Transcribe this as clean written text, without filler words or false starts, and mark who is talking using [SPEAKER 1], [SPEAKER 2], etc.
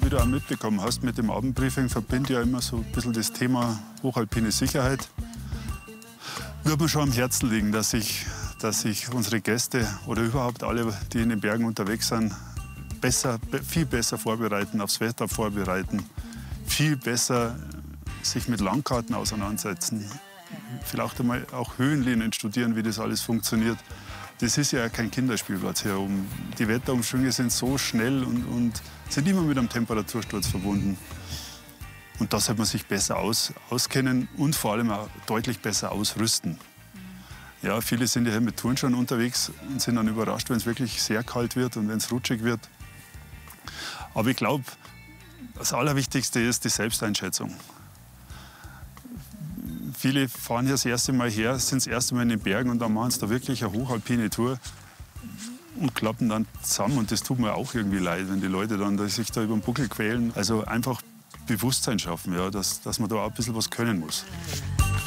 [SPEAKER 1] wie du auch mitbekommen hast, mit dem Abendbriefing verbinde ich ja immer so ein bisschen das Thema hochalpine Sicherheit. Würde mir schon am Herzen liegen, dass sich unsere Gäste oder überhaupt alle, die in den Bergen unterwegs sind, viel besser vorbereiten, aufs Wetter vorbereiten, viel besser sich mit Landkarten auseinandersetzen, vielleicht einmal auch Höhenlinien studieren, wie das alles funktioniert. Das ist ja kein Kinderspielplatz hier oben. Die Wetterumschwünge sind so schnell und sind immer mit einem Temperatursturz verbunden. Und da sollte man sich besser auskennen und vor allem auch deutlich besser ausrüsten. Ja, viele sind ja hier mit Turnschuhen unterwegs und sind dann überrascht, wenn es wirklich sehr kalt wird und wenn es rutschig wird. Aber ich glaube, das Allerwichtigste ist die Selbsteinschätzung. Viele fahren hier das erste Mal her, sind das erste Mal in den Bergen und dann machen sie da wirklich eine hochalpine Tour und klappen dann zusammen. Und das tut mir auch irgendwie leid, wenn die Leute dann sich da über den Buckel quälen. Also einfach Bewusstsein schaffen, ja, dass man da auch ein bisschen was können muss.